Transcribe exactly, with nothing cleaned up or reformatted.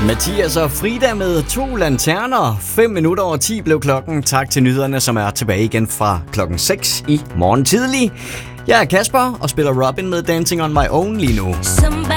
Mathias og Frida med To Lanterner. fem minutter over ti blev klokken. Tak til nyhederne, som er tilbage igen fra klokken seks i morgen tidlig. Jeg er Kasper og spiller Robin med Dancing on My Own lige nu.